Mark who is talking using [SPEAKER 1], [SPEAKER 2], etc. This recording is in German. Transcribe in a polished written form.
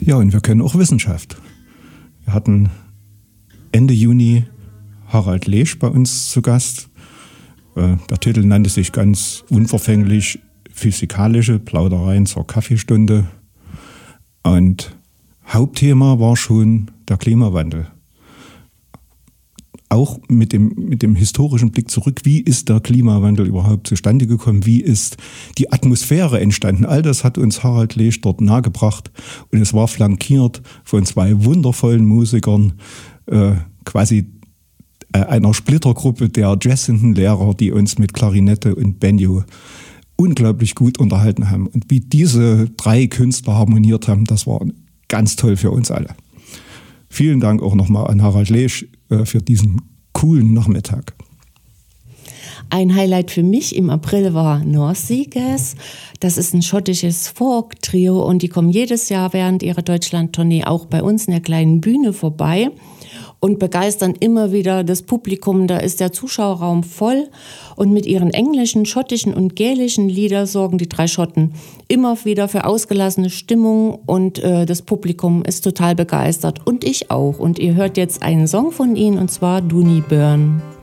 [SPEAKER 1] Ja, und wir können auch Wissenschaft. Wir hatten Ende Juni Harald Lesch bei uns zu Gast. Der Titel nannte sich ganz unverfänglich Physikalische Plaudereien zur Kaffeestunde. Und Hauptthema war schon der Klimawandel. Auch mit dem historischen Blick zurück, wie ist der Klimawandel überhaupt zustande gekommen, wie ist die Atmosphäre entstanden. All das hat uns Harald Lesch dort nahegebracht und es war flankiert von zwei wundervollen Musikern, quasi einer Splittergruppe der Jazzhindenlehrer, die uns mit Klarinette und Banjo unglaublich gut unterhalten haben. Und wie diese drei Künstler harmoniert haben, das war ganz toll für uns alle. Vielen Dank auch nochmal an Harald Lesch für diesen coolen Nachmittag.
[SPEAKER 2] Ein Highlight für mich im April war North Sea Gas. Das ist ein schottisches Folk-Trio und die kommen jedes Jahr während ihrer Deutschland-Tournee auch bei uns in der kleinen Bühne vorbei und begeistern immer wieder das Publikum. Da ist der Zuschauerraum voll und mit ihren englischen, schottischen und gälischen Liedern sorgen die drei Schotten immer wieder für ausgelassene Stimmung und das Publikum ist total begeistert und ich auch. Und ihr hört jetzt einen Song von ihnen und zwar Dooney Burn.